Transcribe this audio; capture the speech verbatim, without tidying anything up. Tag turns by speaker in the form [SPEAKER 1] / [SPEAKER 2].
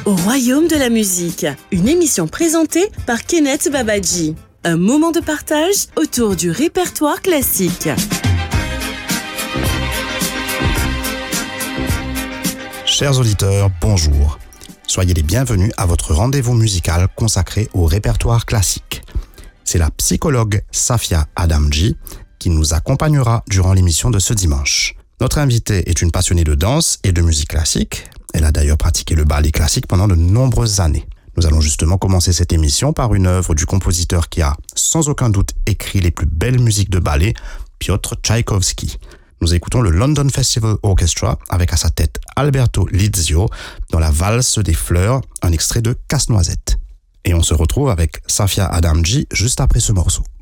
[SPEAKER 1] Au royaume de la musique, une émission présentée par Kenneth Babaji. Un moment de partage autour du répertoire classique.
[SPEAKER 2] Chers auditeurs, bonjour. Soyez les bienvenus à votre rendez-vous musical consacré au répertoire classique. C'est la psychologue Safia Adamji qui nous accompagnera durant l'émission de ce dimanche. Notre invitée est une passionnée de danse et de musique classique. Elle a d'ailleurs pratiqué le ballet classique pendant de nombreuses années. Nous allons justement commencer cette émission par une œuvre du compositeur qui a sans aucun doute écrit les plus belles musiques de ballet, Piotr Tchaïkovski. Nous écoutons le London Festival Orchestra avec à sa tête Alberto Lizio dans la valse des fleurs, un extrait de Casse-Noisette. Et on se retrouve avec Safia Adamji juste après ce morceau.